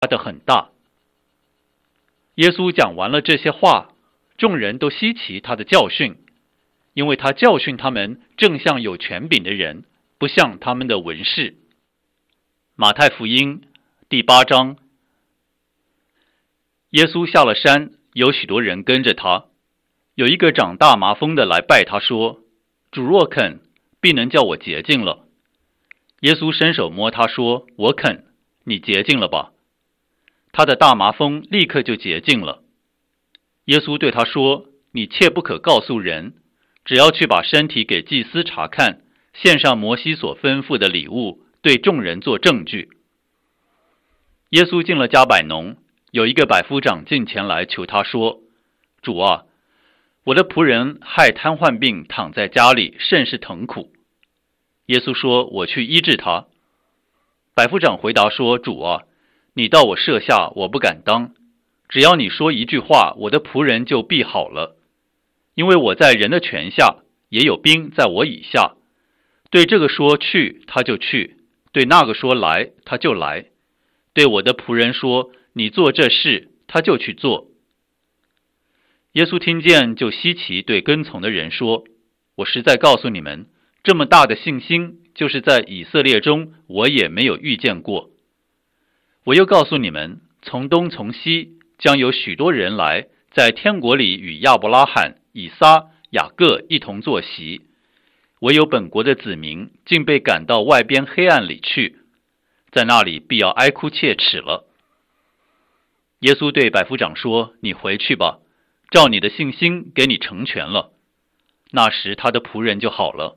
得很大。耶稣讲完了这些话，众人都稀奇他的教训，因为他教训他们正像有权柄的人，不像他们的文士。马太福音第8章。耶稣下了山，有许多人跟着他。有一个长大麻风的来拜他说：主若肯，必能叫我洁净了。耶稣伸手摸他说：我肯，你洁净了吧。他的大麻风立刻就洁净了。耶稣对他说：你切不可告诉人，只要去把身体给祭司查看，献上摩西所吩咐的礼物，对众人做证据。耶稣进了加百农，有一个百夫长进前来求他说：主啊，我的仆人害瘫痪病躺在家里，甚是疼苦。耶稣说：我去医治他。百夫长回答说：主啊，你到我舍下，我不敢当，只要你说一句话，我的仆人就必好了。因为我在人的权下，也有兵在我以下，对这个说去，他就去；对那个说来，他就来；对我的仆人说你做这事，他就去做。耶稣听见就稀奇，对跟从的人说：我实在告诉你们，这么大的信心，就是在以色列中我也没有遇见过。我又告诉你们，从东从西将有许多人来，在天国里与亚伯拉罕、以撒、雅各一同坐席，唯有本国的子民竟被赶到外边黑暗里去，在那里必要哀哭切齿了。耶稣对百夫长说：你回去吧，照你的信心给你成全了。那时他的仆人就好了。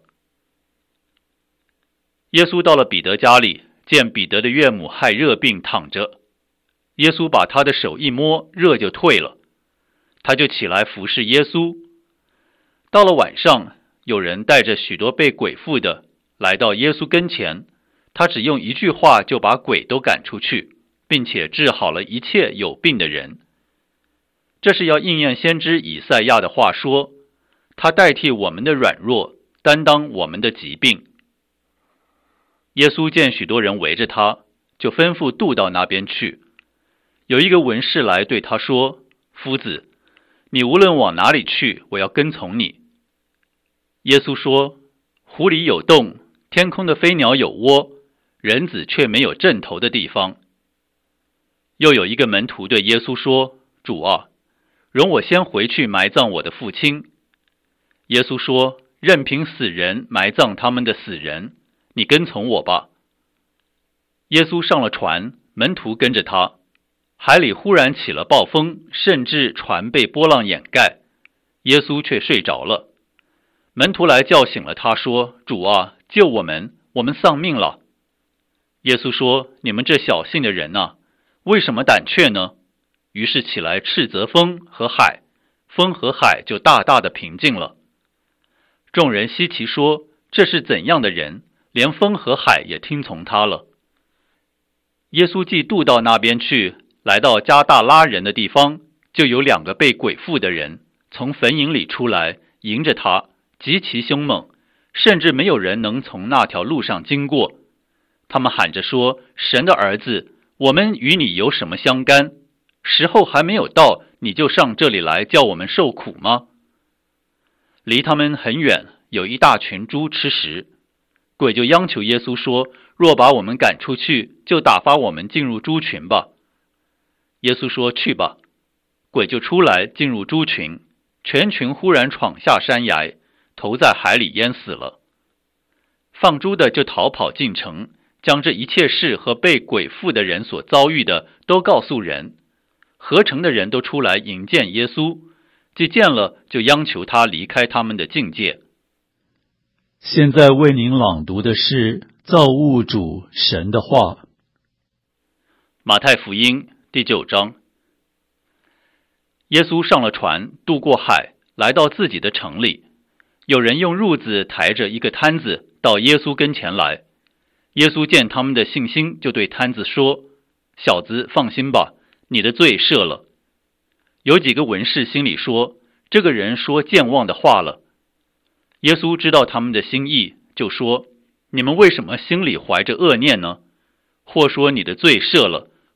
耶稣到了彼得家里，见彼得的岳母害热病躺着，耶稣把他的手一摸，热就退了，他就起来服侍耶稣。到了晚上，有人带着许多被鬼附的来到耶稣跟前，他只用一句话就把鬼都赶出去，并且治好了一切有病的人。这是要应验先知以赛亚的话说：他代替我们的软弱，担当我们的疾病。耶稣见许多人围着他，就吩咐渡到那边去。有一个文士来对他说：夫子，你无论往哪里去，我要跟从你。耶稣说：湖里有洞，天空的飞鸟有窝，人子却没有枕头的地方。又有一个门徒对耶稣说：主啊，容我先回去埋葬我的父亲。耶稣说：任凭死人埋葬他们的死人，你跟从我吧。耶稣上了船，门徒跟着他。海里忽然起了暴风，甚至船被波浪掩盖，耶稣却睡着了。门徒来叫醒了他，说：主啊，救我们，我们丧命了。耶稣说：你们这小信的人啊，为什么胆怯呢？于是起来斥责风和海，风和海就大大的平静了。众人稀奇说：这是怎样的人，连风和海也听从他了。耶稣既渡到那边去，来到加大拉人的地方，就有2个被鬼附的人从坟茔里出来，迎着他，极其凶猛，甚至没有人能从那条路上经过。他们喊着说：神的儿子，我们与你有什么相干？时候还没有到，你就上这里来叫我们受苦吗？离他们很远，有一大群猪吃食。鬼就央求耶稣说：若把我们赶出去，就打发我们进入猪群吧。耶稣说：去吧。鬼就出来进入猪群，全群忽然闯下山崖，投在海里淹死了。放猪的就逃跑进城，将这一切事和被鬼附的人所遭遇的都告诉人。合城的人都出来迎见耶稣，既见了，就央求他离开他们的境界。 现在为您朗读的是造物主神的话。 马太福音第9章。耶稣上了船，渡过海，来到自己的城里。有人用褥子抬着一个摊子到耶稣跟前来。耶稣见他们的信心，就对摊子说：小子，放心吧，你的罪赦了。有几个文士心里说：这个人说健忘的话了。耶稣知道他们的心意，就说：你们为什么心里怀着恶念呢？或说你的罪赦了，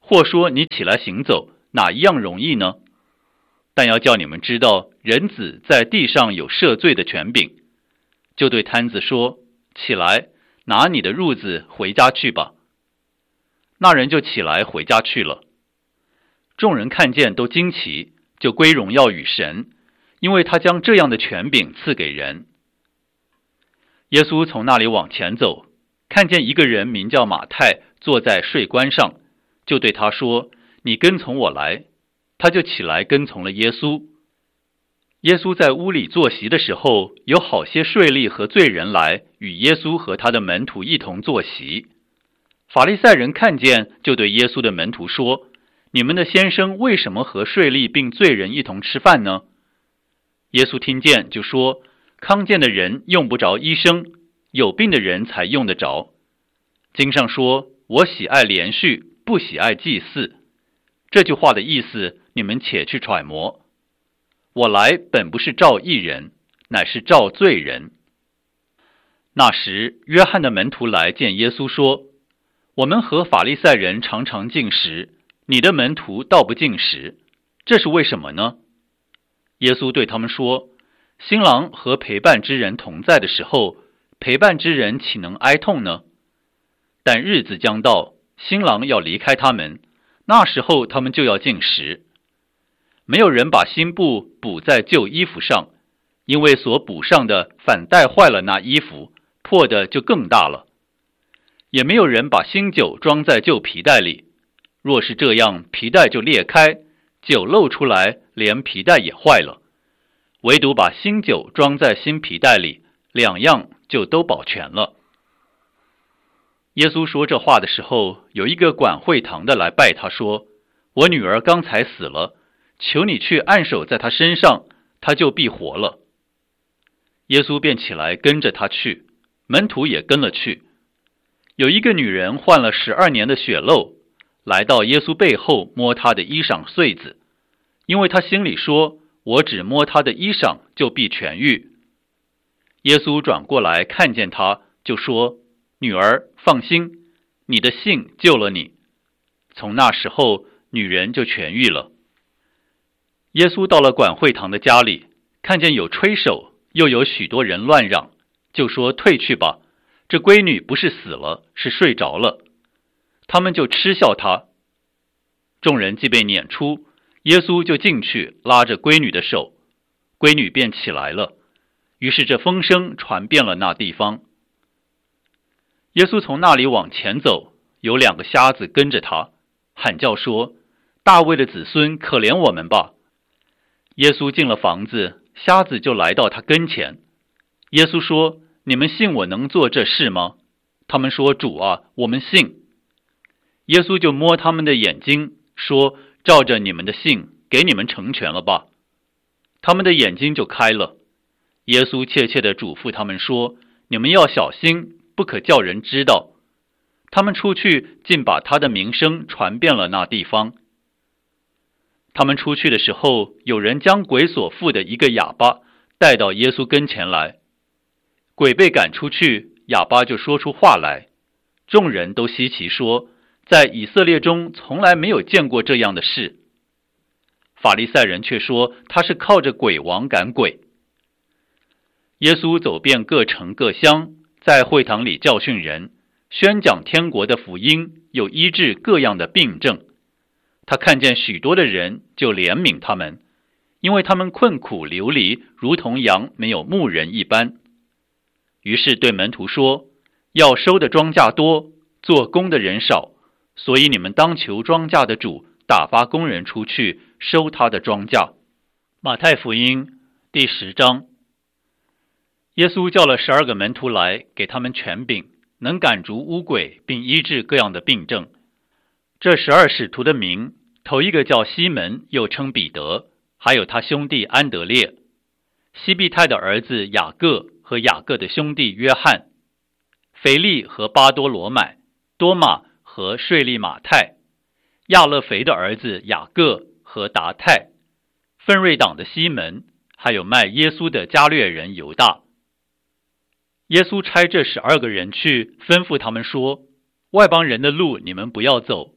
或说你起来行走，哪一样容易呢？但要叫你们知道，人子在地上有赦罪的权柄。就对摊子说：起来，拿你的褥子回家去吧。那人就起来回家去了。众人看见都惊奇，就归荣耀与神，因为他将这样的权柄赐给人。耶稣从那里往前走，看见一个人名叫马太坐在税关上，就对他说：你跟从我来。他就起来跟从了耶稣。耶稣在屋里坐席的时候，有好些税吏和罪人来与耶稣和他的门徒一同坐席。法利赛人看见，就对耶稣的门徒说：你们的先生为什么和税吏并罪人一同吃饭呢？耶稣听见就说：康健的人用不着医生，有病的人才用得着。经上说：我喜爱连续，不喜爱祭祀。这句话的意思，你们且去揣摩。我来本不是召义人，乃是召罪人。那时，约翰的门徒来见耶稣说：我们和法利赛人常常进食，你的门徒倒不进食，这是为什么呢？耶稣对他们说：新郎和陪伴之人同在的时候，陪伴之人岂能哀痛呢？但日子将到，新郎要离开他们，那时候他们就要进食。没有人把新布补在旧衣服上，因为所补上的反带坏了那衣服，破的就更大了。也没有人把新酒装在旧皮袋里，若是这样，皮袋就裂开，酒漏出来，连皮袋也坏了。唯独把新酒装在新皮袋里，两样就都保全了。耶稣说这话的时候，有一个管会堂的来拜他说：我女儿刚才死了，求你去按手在她身上，她就必活了。耶稣便起来跟着他去，门徒也跟了去。有一个女人患了12年的血漏，来到耶稣背后摸他的衣裳穗子，因为他心里说：我只摸他的衣裳，就必痊愈。耶稣转过来看见他，就说：女儿，放心，你的信救了你。从那时候，女人就痊愈了。耶稣到了管会堂的家里，看见有吹手，又有许多人乱嚷，就说：退去吧，这闺女不是死了，是睡着了。他们就嗤笑他。众人既被撵出，耶稣就进去拉着闺女的手，闺女便起来了。于是这风声传遍了那地方。耶稣从那里往前走，有2个瞎子跟着他，喊叫说：大卫的子孙，可怜我们吧。耶稣进了房子，瞎子就来到他跟前。耶稣说：你们信我能做这事吗？他们说：主啊，我们信。耶稣就摸他们的眼睛，说：照着你们的信，给你们成全了吧。他们的眼睛就开了。耶稣切切地嘱咐他们说：你们要小心，不可叫人知道。他们出去，竟把他的名声传遍了那地方。他们出去的时候，有人将鬼所附的一个哑巴带到耶稣跟前来。鬼被赶出去，哑巴就说出话来。众人都稀奇说：在以色列中从来没有见过这样的事。法利赛人却说他是靠着鬼王赶鬼。耶稣走遍各城各乡，在会堂里教训人，宣讲天国的福音，又医治各样的病症。他看见许多的人，就怜悯他们，因为他们困苦流离，如同羊没有牧人一般。于是对门徒说：要收的庄稼多，做工的人少，所以你们当求庄稼的主打发工人出去收他的庄稼。马太福音第10章。耶稣叫了12个门徒来，给他们权柄，能赶逐污鬼，并医治各样的病症。这12使徒的名，头一个叫西门，又称彼得，还有他兄弟安德烈，西庇太的儿子雅各和雅各的兄弟约翰，腓力和巴多罗买，多马和税吏马太，亚勒腓的儿子雅各和达太，奋锐党的西门，还有卖耶稣的加略人犹大。耶稣差这12个人去，吩咐他们说：外邦人的路你们不要走，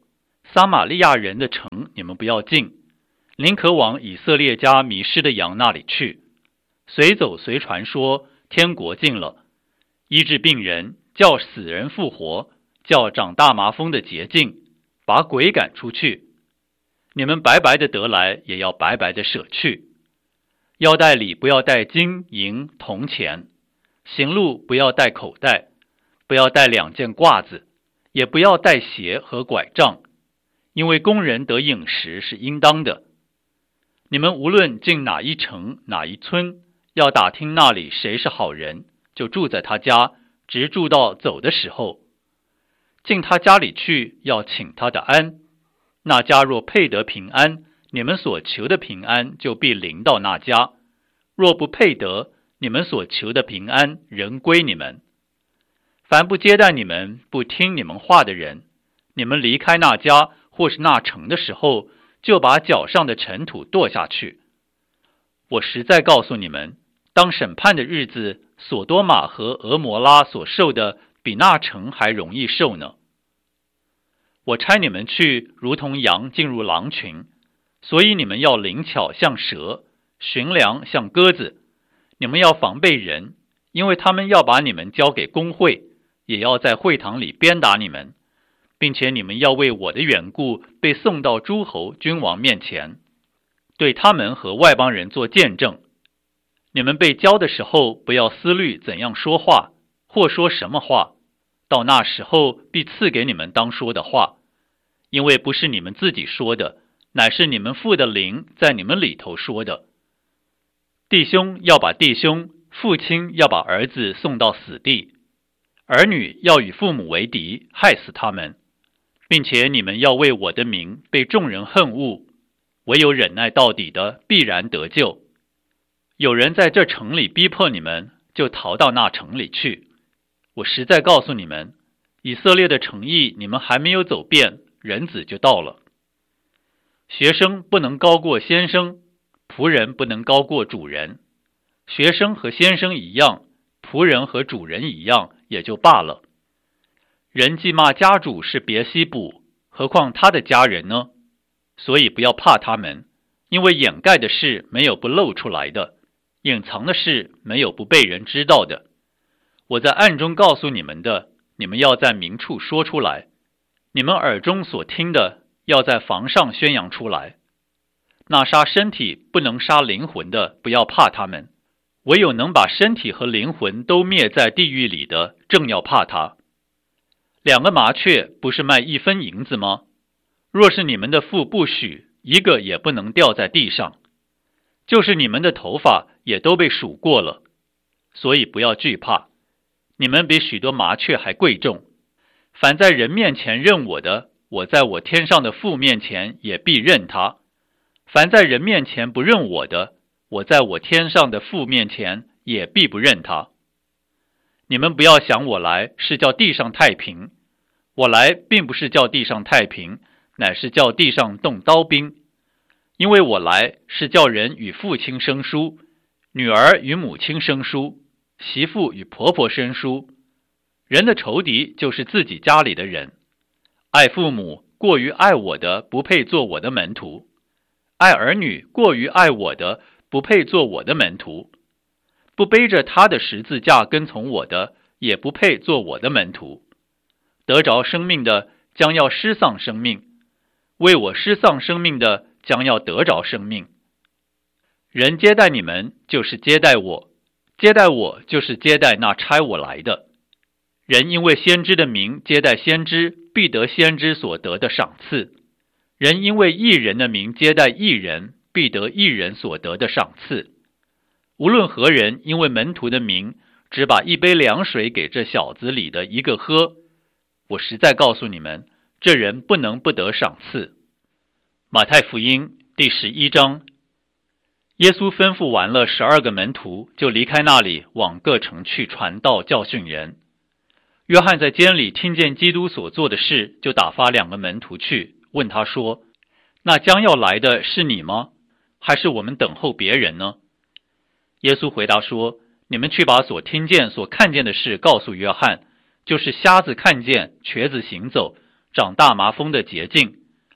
撒玛利亚人的城你们不要进，宁可往以色列家迷失的羊那里去。随走随传说，天国近了，医治病人，叫死人复活，叫长大麻风的洁净，把鬼赶出去。你们白白的得来，也要白白的舍去。腰带里不要带金银铜钱，行路不要带口袋，不要带2件褂子，也不要带鞋和拐杖，因为工人得饮食是应当的。你们无论进哪一城哪一村，要打听那里谁是好人，就住在他家，直住到走的时候。进他家里去，要请他的安。那家若配得平安，你们所求的平安就必临到那家；若不配得，你们所求的平安仍归你们。凡不接待你们、不听你们话的人，你们离开那家或是那城的时候，就把脚上的尘土跺下去。我实在告诉你们，当审判的日子，索多玛和俄摩拉所受的，比那城还容易受呢。我差你们去，如同羊进入狼群，所以你们要灵巧像蛇，驯良像鸽子。你们要防备人，因为他们要把你们交给公会，也要在会堂里鞭打你们，并且你们要为我的缘故被送到诸侯君王面前，对他们和外邦人做见证。你们被交的时候，不要思虑怎样说话，或说什么话，到那时候必赐给你们当说的话，因为不是你们自己说的，乃是你们父的灵在你们里头说的。弟兄要把弟兄，父亲要把儿子送到死地，儿女要与父母为敌，害死他们，并且你们要为我的名被众人恨恶，唯有忍耐到底的必然得救。有人在这城里逼迫你们，就逃到那城里去。我实在告诉你们，以色列的城邑你们还没有走遍，人子就到了。学生不能高过先生，仆人不能高过主人。学生和先生一样，仆人和主人一样，也就罢了。人既骂家主是别西卜，何况他的家人呢？所以不要怕他们，因为掩盖的事没有不露出来的，隐藏的事没有不被人知道的。我在暗中告诉你们的，你们要在明处说出来；你们耳中所听的，要在房上宣扬出来。那杀身体不能杀灵魂的，不要怕他们；唯有能把身体和灵魂都灭在地狱里的，正要怕他。2个麻雀不是卖1分银子吗？若是你们的父不许，一个也不能掉在地上。就是你们的头发也都被数过了，所以不要惧怕。你们比许多麻雀还贵重。凡在人面前认我的，我在我天上的父面前也必认他；凡在人面前不认我的，我在我天上的父面前也必不认他。你们不要想我来是叫地上太平，我来并不是叫地上太平，乃是叫地上动刀兵。因为我来是叫人与父亲生疏，女儿与母亲生疏，媳妇与婆婆生疏。人的仇敌就是自己家里的人。爱父母过于爱我的，不配做我的门徒；爱儿女过于爱我的，不配做我的门徒；不背着他的十字架跟从我的，也不配做我的门徒。得着生命的，将要失丧生命；为我失丧生命的，将要得着生命。人接待你们，就是接待我；接待我，就是接待那差我来的。人因为先知的名接待先知，必得先知所得的赏赐；人因为义人的名接待义人，必得义人所得的赏赐。无论何人因为门徒的名，只把1杯凉水给这小子里的一个喝，我实在告诉你们，这人不能不得赏赐。马太福音第11章。耶稣吩咐完了12个门徒，就离开那里，往各城去传道教训人。约翰在监里听见基督所做的事，就打发2个门徒去，问他说：那将要来的是你吗？还是我们等候别人呢？耶稣回答说：你们去把所听见所看见的事告诉约翰，就是瞎子看见，瘸子行走，长大麻风的洁净，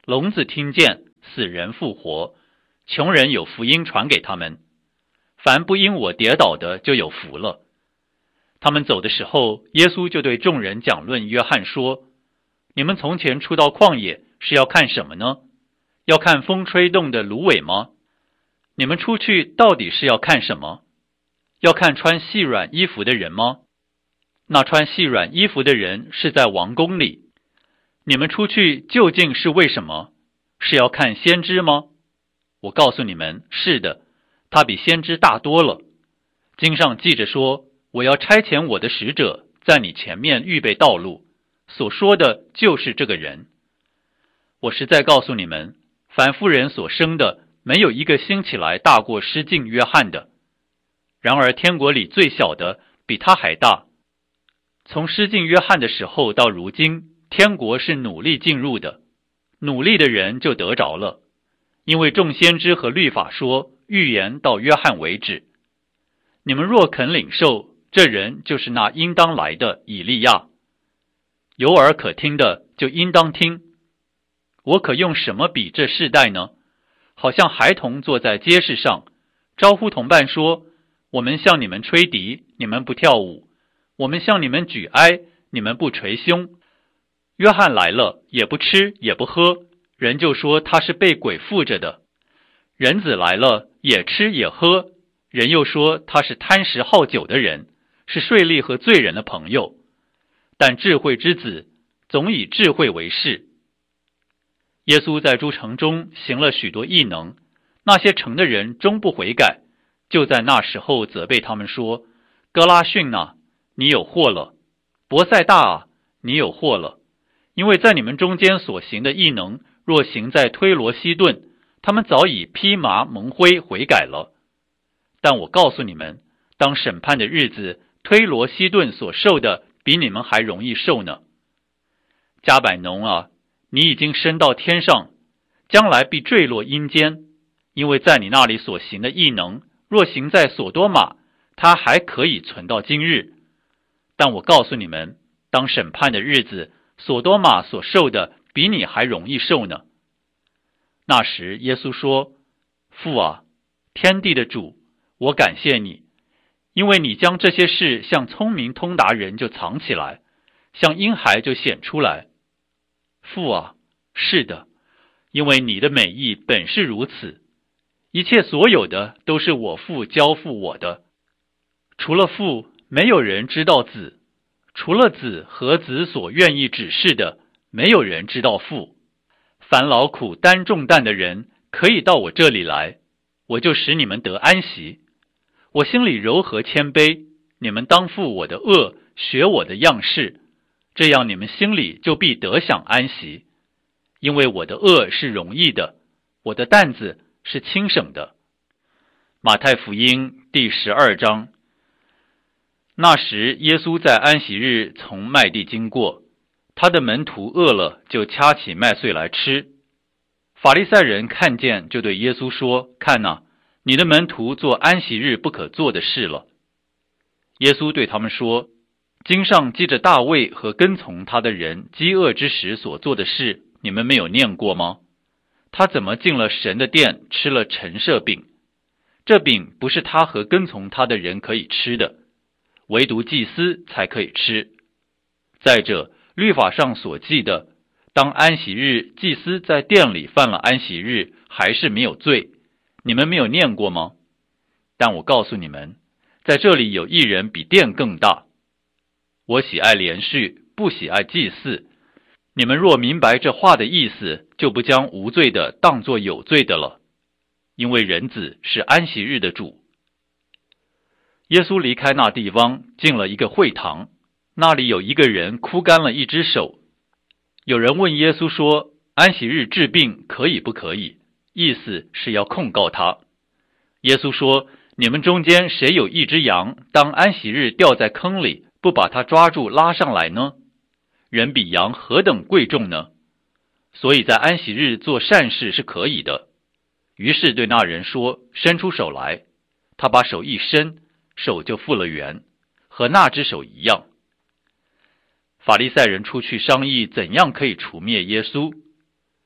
聋子听见，死人复活，穷人有福音传给他们。凡不因我跌倒的，就有福了。他们走的时候，耶稣就对众人讲论约翰说：你们从前出到旷野是要看什么呢？要看风吹动的芦苇吗？你们出去到底是要看什么？要看穿细软衣服的人吗？那穿细软衣服的人是在王宫里。你们出去究竟是为什么？是要看先知吗？我告诉你们，是的，他比先知大多了。经上记着说，我要差遣我的使者在你前面预备道路，所说的就是这个人。我实在告诉你们，凡妇人所生的，没有一个兴起来大过施浸约翰的。然而天国里最小的比他还大。从施浸约翰的时候到如今，天国是努力进入的，努力的人就得着了。因为众先知和律法说，预言到约翰为止。你们若肯领受，这人就是那应当来的以利亚。有耳可听的就应当听。我可用什么比这世代呢？好像孩童坐在街市上，招呼同伴说，我们向你们吹笛，你们不跳舞；我们向你们举哀，你们不捶胸。约翰来了，也不吃也不喝，人就说他是被鬼附着的。人子来了，也吃也喝，人又说他是贪食好酒的人，是税吏和罪人的朋友。但智慧之子总以智慧为事。耶稣在诸城中行了许多异能，那些城的人终不悔改，就在那时候责备他们说，哥拉汛啊，你有祸了；伯赛大啊，你有祸了。因为在你们中间所行的异能，若行在推罗西顿，他们早已披麻蒙灰悔改了。但我告诉你们，当审判的日子，推罗西顿所受的比你们还容易受呢。加百农啊，你已经升到天上，将来必坠落阴间，因为在你那里所行的异能，若行在所多玛，它还可以存到今日。但我告诉你们，当审判的日子，所多玛所受的比你还容易受呢。那时耶稣说，父啊，天地的主，我感谢你，因为你将这些事向聪明通达人就藏起来，向婴孩就显出来。父啊，是的，因为你的美意本是如此。一切所有的都是我父交付我的。除了父，没有人知道子；除了子和子所愿意指示的，没有人知道父。凡劳苦担重担的人，可以到我这里来，我就使你们得安息。我心里柔和谦卑，你们当负我的恶，学我的样式，这样你们心里就必得享安息。因为我的恶是容易的，我的担子是轻省的。马太福音第12章。那时耶稣在安息日从麦地经过，他的门徒饿了，就掐起麦穗来吃。法利赛人看见，就对耶稣说，看哪，你的门徒做安息日不可做的事了。耶稣对他们说，经上记着大卫和跟从他的人饥饿之时所做的事，你们没有念过吗？他怎么进了神的殿，吃了陈设饼？这饼不是他和跟从他的人可以吃的，唯独祭司才可以吃。再者，律法上所记的，当安息日祭司在殿里犯了安息日，还是没有罪，你们没有念过吗？但我告诉你们，在这里有一人比殿更大。我喜爱连续，不喜爱祭祀。你们若明白这话的意思，就不将无罪的当作有罪的了，因为人子是安息日的主。耶稣离开那地方，进了一个会堂，那里有一个人枯干了一只手。有人问耶稣说，安息日治病可以不可以？意思是要控告他。耶稣说，你们中间谁有一只羊，当安息日掉在坑里，不把它抓住拉上来呢？人比羊何等贵重呢？所以在安息日做善事是可以的。于是对那人说，伸出手来。他把手一伸，手就复了原，和那只手一样。法利赛人出去商议怎样可以除灭耶稣。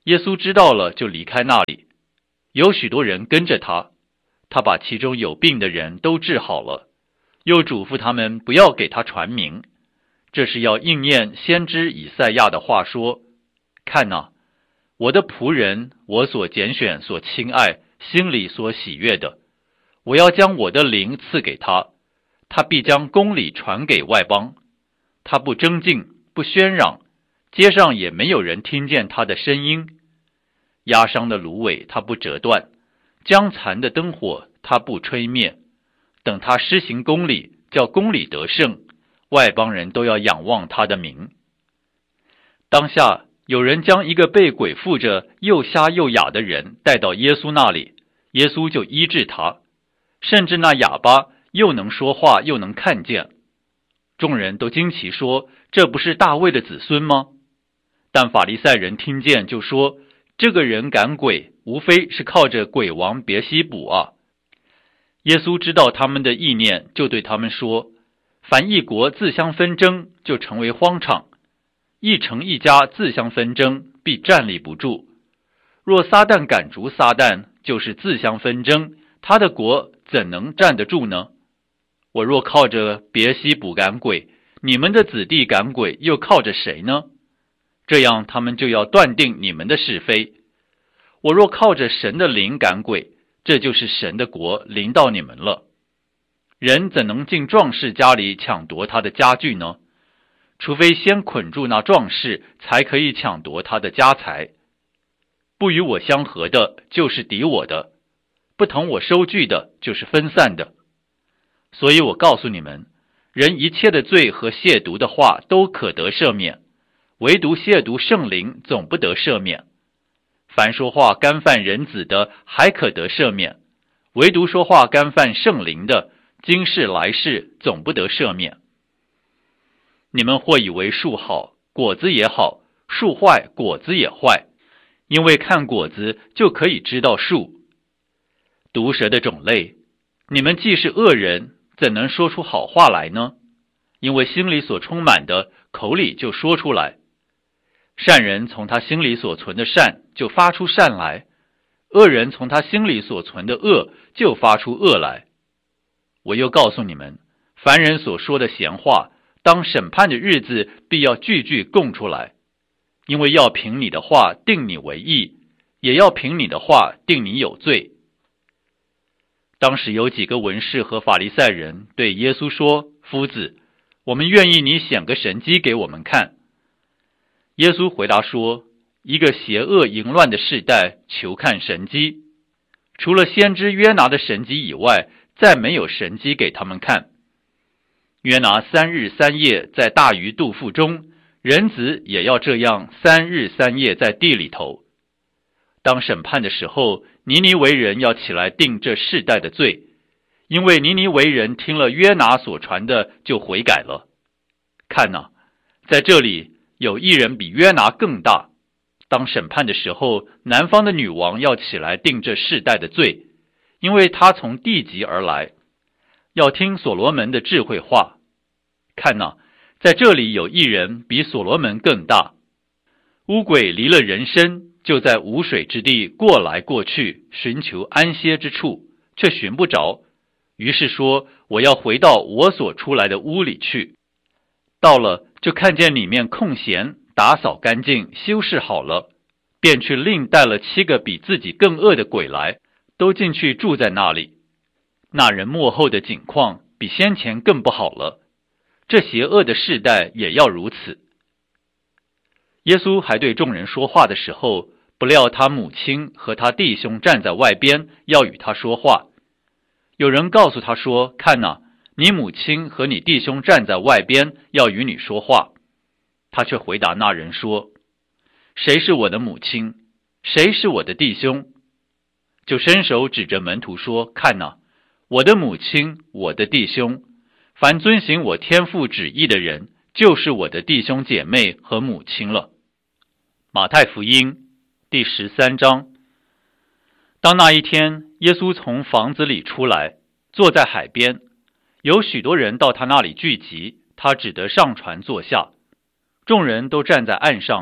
耶稣知道了，就离开那里。有许多人跟着他，他把其中有病的人都治好了，又嘱咐他们不要给他传名。这是要应验先知以赛亚的话说：看哪，我的仆人，我所拣选、所亲爱、心里所喜悦的，我要将我的灵赐给他，他必将公理传给外邦。他不争竞，不喧嚷，街上也没有人听见他的声音。压伤的芦苇他不折断，将残的灯火他不吹灭。等他施行公理，叫公理得胜，外邦人都要仰望他的名。当下有人将一个被鬼附着又瞎又哑的人带到耶稣那里，耶稣就医治他，甚至那哑巴又能说话又能看见。众人都惊奇说：这不是大卫的子孙吗？但法利赛人听见就说：这个人赶鬼，无非是靠着鬼王别西卜啊。耶稣知道他们的意念，就对他们说：凡一国自相纷争，就成为荒场；一城一家自相纷争，必站立不住。若撒旦赶逐撒旦，就是自相纷争，他的国怎能站得住呢？我若靠着别西卜赶鬼，你们的子弟赶鬼又靠着谁呢？这样他们就要断定你们的是非。我若靠着神的灵赶鬼，这就是神的国临到你们了。人怎能进壮士家里抢夺他的家具呢？除非先捆住那壮士，才可以抢夺他的家财。不与我相合的，就是敌我的；不同我收据的，就是分散的。所以我告诉你们，人一切的罪和亵渎的话都可得赦免，唯独亵渎圣灵总不得赦免。凡说话干犯人子的，还可得赦免，唯独说话干犯圣灵的，今世来世总不得赦免。你们或以为树好，果子也好；树坏，果子也坏，因为看果子就可以知道树。毒蛇的种类，你们既是恶人，怎能说出好话来呢？因为心里所充满的，口里就说出来。善人从他心里所存的善，就发出善来；恶人从他心里所存的恶，就发出恶来。我又告诉你们，凡人所说的闲话，当审判的日子，必要句句供出来，因为要凭你的话定你为义，也要凭你的话定你有罪。当时有几个文士和法利赛人对耶稣说：夫子，我们愿意你显个神迹给我们看。耶稣回答说：一个邪恶淫乱的世代求看神迹，除了先知约拿的神迹以外，再没有神迹给他们看。约拿3日3夜在大鱼肚腹中，人子也要这样3日3夜在地里头。当审判的时候，尼尼微人要起来定这世代的罪，因为尼尼微人听了约拿所传的就悔改了。看哪，在这里有一人比约拿更大。当审判的时候，南方的女王要起来定这世代的罪，因为她从地极而来，要听所罗门的智慧话。看哪，在这里有一人比所罗门更大。乌鬼离了人身，就在无水之地过来过去，寻求安歇之处，却寻不着。于是说：我要回到我所出来的屋里去。到了，就看见里面空闲，打扫干净，修饰好了，便去另带了7个比自己更恶的鬼来，都进去住在那里。那人末后的景况比先前更不好了。这邪恶的世代也要如此。耶稣还对众人说话的时候，不料他母亲和他弟兄站在外边，要与他说话。有人告诉他说：看哪，你母亲和你弟兄站在外边，要与你说话。他却回答那人说：谁是我的母亲？谁是我的弟兄？就伸手指着门徒说：看哪，我的母亲，我的弟兄，凡遵行我天父旨意的人，就是我的弟兄姐妹和母亲了。马太福音第13章。当那一天，耶稣从房子里出来，坐在海边，有许多人到他那里聚集，他只得上船坐下。众人都站在岸上，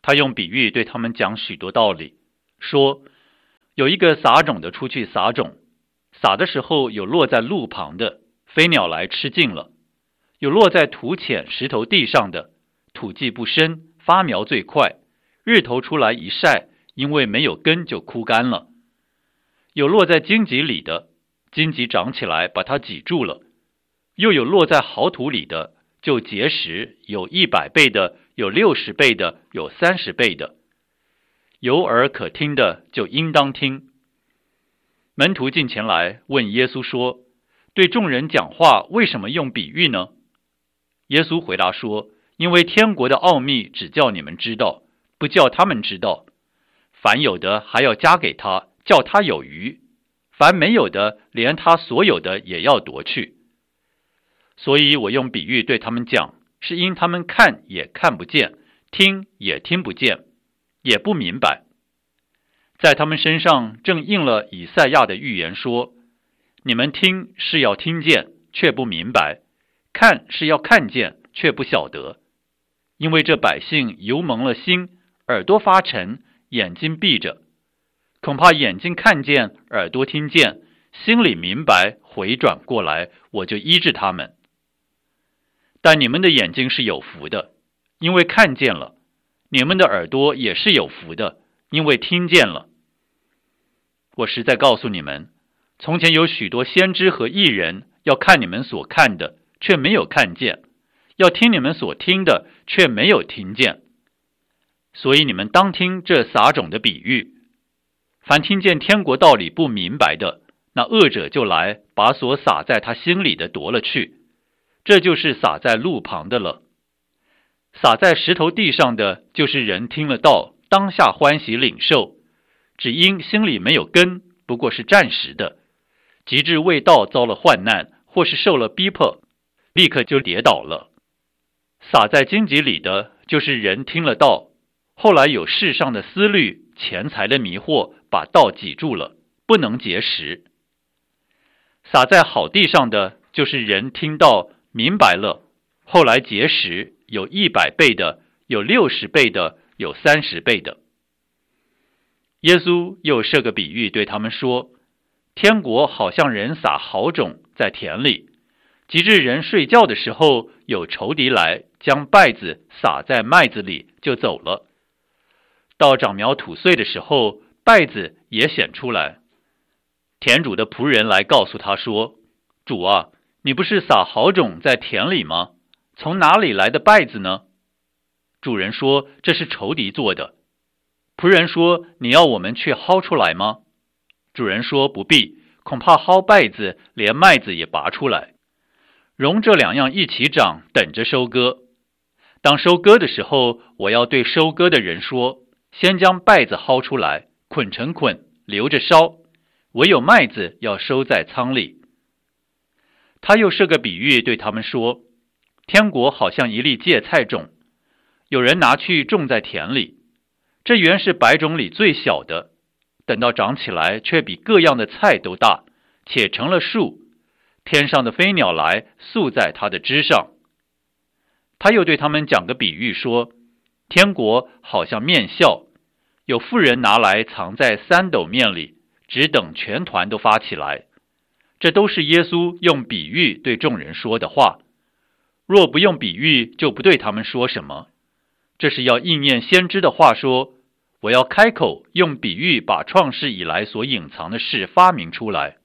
他用比喻对他们讲许多道理，说有一个撒种的出去撒种，撒的时候有落在路旁的，飞鸟来吃尽了；有落在土浅石头地上的，土际不深，发苗最快，日头出来一晒，因为没有根就枯干了；有落在荆棘里的，荆棘长起来把它挤住了；又有落在好土里的，就结实，有100倍的，有60倍的，有30倍的。有耳可听的就应当听。门徒进前来问耶稣说，对众人讲话为什么用比喻呢？耶稣回答说，因为天国的奥秘只叫你们知道，不叫他们知道。凡有的还要加给他，叫他有余；凡没有的，连他所有的也要夺去。所以我用比喻对他们讲，是因他们看也看不见，听也听不见，也不明白。在他们身上正应了以赛亚的预言说，你们听是要听见，却不明白；看是要看见，却不晓得。因为这百姓油蒙了心，耳朵发沉，眼睛闭着，恐怕眼睛看见，耳朵听见，心里明白，回转过来，我就医治他们。但你们的眼睛是有福的，因为看见了；你们的耳朵也是有福的，因为听见了。我实在告诉你们，从前有许多先知和义人要看你们所看的，却没有看见；要听你们所听的，却没有听见。所以你们当听这撒种的比喻。凡听见天国道理不明白的，那恶者就来，把所撒在他心里的夺了去。这就是撒在路旁的了。撒在石头地上的，就是人听了道，当下欢喜领受，只因心里没有根，不过是暂时的，及至为道遭了患难，或是受了逼迫，立刻就跌倒了。撒在荆棘里的，就是人听了道，后来有世上的思虑、钱财的迷惑，把道挤住了，不能结实。撒在好地上的，就是人听道明白了，后来结实，有100倍的，有60倍的，有30倍的。耶稣又设个比喻对他们说，天国好像人撒好种在田里，及至人睡觉的时候，有仇敌来，将稗子撒在麦子里，就走了。到长苗吐穗的时候，稗子也显出来。田主的仆人来告诉他说，主啊，你不是撒好种在田里吗？从哪里来的稗子呢？主人说，这是仇敌做的。仆人说，你要我们去薅出来吗？主人说，不必，恐怕薅稗子，连麦子也拔出来。容这2样一起长，等着收割。当收割的时候，我要对收割的人说，先将稗子薅出来，捆成捆，留着烧，唯有麦子要收在仓里。他又设个比喻对他们说，天国好像一粒芥菜种，有人拿去种在田里，这原是100种里最小的，等到长起来，却比各样的菜都大，且成了树，天上的飞鸟来，宿在它的枝上。他又对他们讲个比喻说，天国好像面酵，有妇人拿来藏在3斗面里，只等全团都发起来。这都是耶稣用比喻对众人说的话。若不用比喻，就不对他们说什么。这是要应验先知的话说，我要开口用比喻把创世以来所隐藏的事发明出来。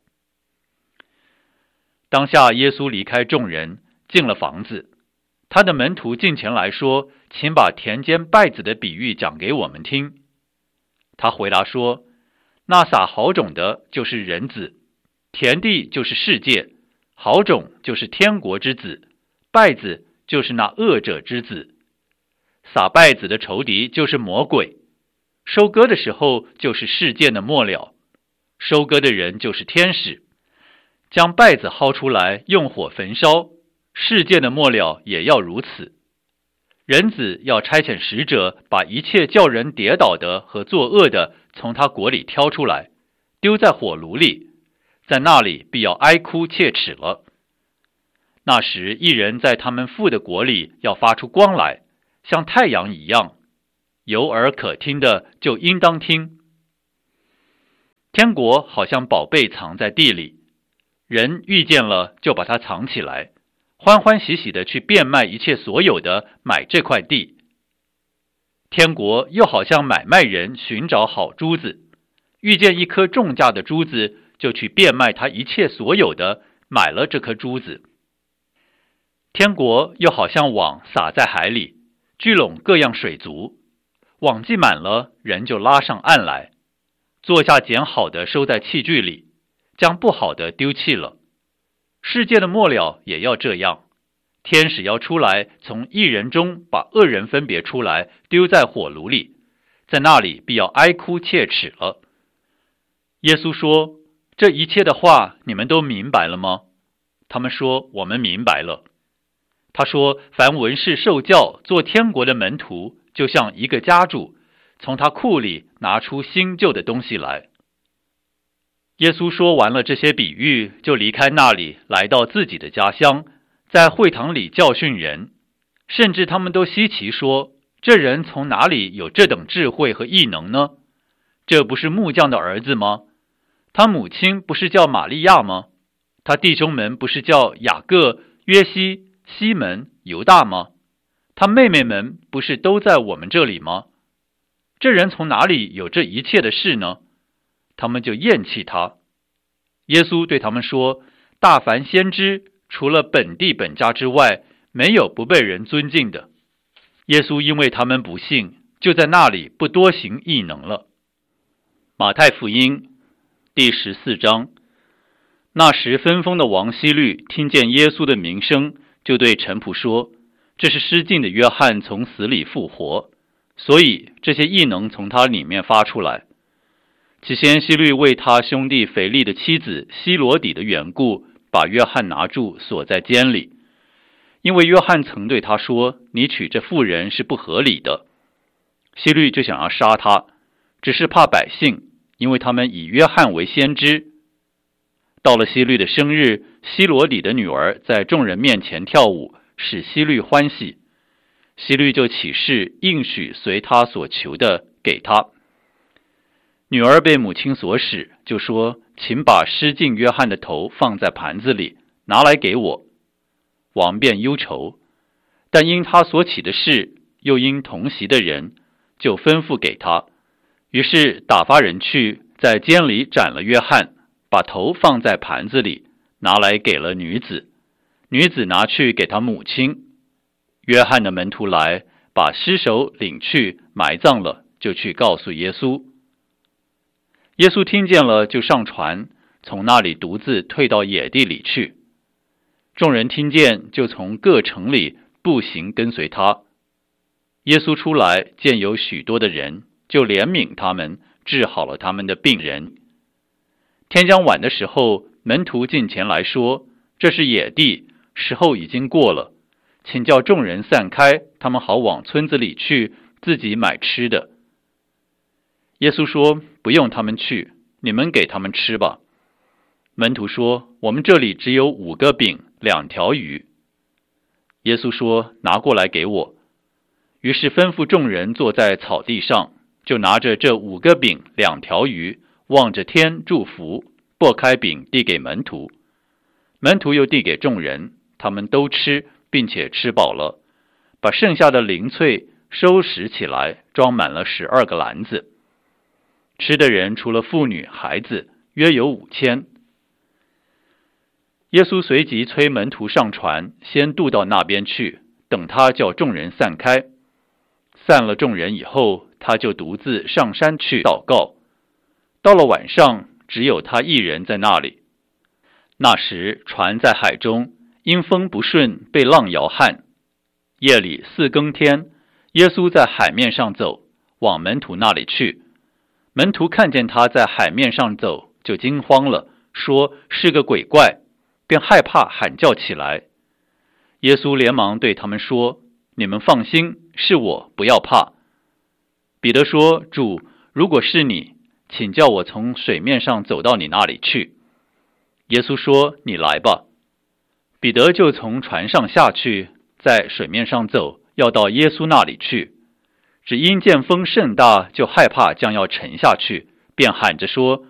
当下耶稣离开众人，进了房子。他的门徒进前来说，请把田间稗子的比喻讲给我们听。他回答说，那撒好种的就是人子，田地就是世界，好种就是天国之子，稗子就是那恶者之子。撒稗子的仇敌就是魔鬼，收割的时候就是世界的末了，收割的人就是天使，将稗子薅出来，用火焚烧，世界的末了也要如此。人子要差遣使者，把一切叫人跌倒的和作恶的从他国里挑出来，丢在火炉里，在那里必要哀哭切齿了。那时义人在他们父的国里要发出光来，像太阳一样， 有耳可听的就应当听。天国好像宝贝藏在地里，人遇见了就把它藏起来，欢欢喜喜的去变卖一切所有的，买这块地。天国又好像买卖人寻找好珠子，遇见一颗重价的珠子，就去变卖他一切所有的，买了这颗珠子。天国又好像网撒在海里，聚拢各样水族，网系满了，人就拉上岸来，坐下捡好的收在器具里，将不好的丢弃了。世界的末了也要这样，天使要出来，从义人中把恶人分别出来，丢在火炉里，在那里必要哀哭切齿了。耶稣说，这一切的话你们都明白了吗？他们说，我们明白了。他说，凡文士受教做天国的门徒，就像一个家主，从他库里拿出新旧的东西来。耶稣说完了这些比喻，就离开那里，来到自己的家乡，在会堂里教训人，甚至他们都稀奇说，这人从哪里有这等智慧和异能呢？这不是木匠的儿子吗？他母亲不是叫玛利亚吗？他弟兄们不是叫雅各、约西、西门、犹大吗？他妹妹们不是都在我们这里吗？这人从哪里有这一切的事呢？他们就厌弃他。耶稣对他们说，大凡先知，除了本地本家之外，没有不被人尊敬的。耶稣因为他们不信，就在那里不多行异能了。马太福音第14章。那时分封的王希律听见耶稣的名声，就对臣仆说，这是失敬的约翰从死里复活，所以这些异能从他里面发出来。起先希律为他兄弟腓力的妻子希罗底的缘故，把约翰拿住，锁在监里，因为约翰曾对他说，你娶这妇人是不合理的。希律就想要杀他，只是怕百姓，因为他们以约翰为先知。到了希律的生日，希罗底的女儿在众人面前跳舞，使希律欢喜。希律就起誓应许随他所求的给他。女儿被母亲所使，就说，请把失敬约翰的头放在盘子里，拿来给我。王便忧愁，但因他所起的事，又因同席的人，就吩咐给他。于是打发人去，在监里斩了约翰，把头放在盘子里，拿来给了女子。女子拿去给他母亲。约翰的门徒来，把尸首领去埋葬了，就去告诉耶稣。耶稣听见了，就上船，从那里独自退到野地里去。众人听见，就从各城里步行跟随他。耶稣出来，见有许多的人，就怜悯他们，治好了他们的病人。天将晚的时候，门徒进前来说，这是野地，时候已经过了，请叫众人散开，他们好往村子里去，自己买吃的。耶稣说，不用他们去，你们给他们吃吧。门徒说，我们这里只有5个饼2条鱼。耶稣说，拿过来给我。于是吩咐众人坐在草地上，就拿着这5个饼2条鱼，望着天祝福，擘开饼递给门徒。门徒又递给众人，他们都吃，并且吃饱了，把剩下的零碎收拾起来，装满了12个篮子。吃的人除了妇女孩子，约有5000。耶稣随即催门徒上船，先渡到那边去，等他叫众人散开。散了众人以后，他就独自上山去祷告。到了晚上，只有他一人在那里。那时船在海中，因风不顺，被浪摇撼。夜里4更天，耶稣在海面上走，往门徒那里去。门徒看见他在海面上走，就惊慌了，说是个鬼怪，便害怕喊叫起来。耶稣连忙对他们说，你们放心，是我，不要怕。彼得说，主，如果是你，请叫我从水面上走到你那里去。耶稣说，你来吧。彼得就从船上下去，在水面上走，要到耶稣那里去。 只因见风甚大，就害怕将要沉下去，便喊着说：